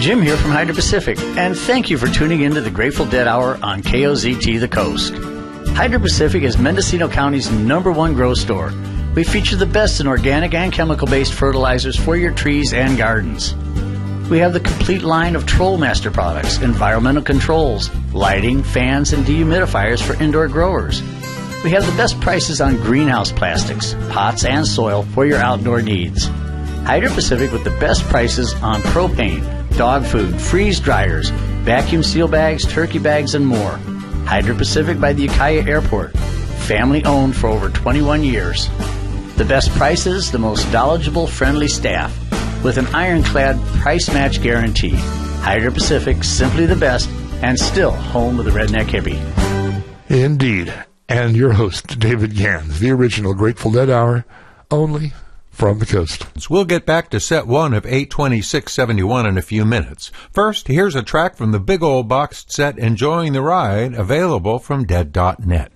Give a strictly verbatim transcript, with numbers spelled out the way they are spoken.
Jim here from Hydro Pacific, and thank you for tuning in to the Grateful Dead Hour on K O Z T The Coast. Hydro Pacific is Mendocino County's number one grow store. We feature the best in organic and chemical-based fertilizers for your trees and gardens. We have the complete line of Trollmaster products, environmental controls, lighting, fans, and dehumidifiers for indoor growers. We have the best prices on greenhouse plastics, pots, and soil for your outdoor needs. Hydro Pacific with the best prices on propane, dog food, freeze dryers, vacuum seal bags, turkey bags, and more. Hydro Pacific by the Ukiah Airport. Family owned for over twenty-one years. The best prices, the most knowledgeable, friendly staff. With an ironclad price match guarantee. Hydro Pacific, simply the best, and still home of the redneck hippie. Indeed. And your host, David Gans, the original Grateful Dead Hour, only from the coast. We'll get back to set one of eight twenty-six seventy-one in a few minutes. First, here's a track from the big old boxed set Enjoying the Ride, available from dead dot net.